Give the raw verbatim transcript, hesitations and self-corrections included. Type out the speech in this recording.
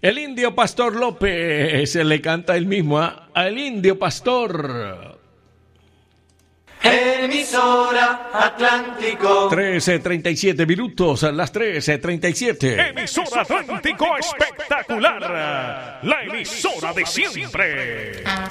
El Indio Pastor López se le canta el mismo ¿eh? al Indio Pastor. Emisora Atlántico. trece treinta y siete minutos, a las trece treinta y siete. Emisora Atlántico espectacular. La emisora de siempre.